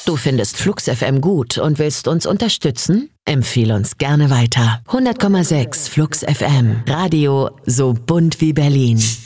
Du findest Flux FM gut und willst uns unterstützen? Empfehle uns gerne weiter. 100,6 Flux FM. Radio so bunt wie Berlin.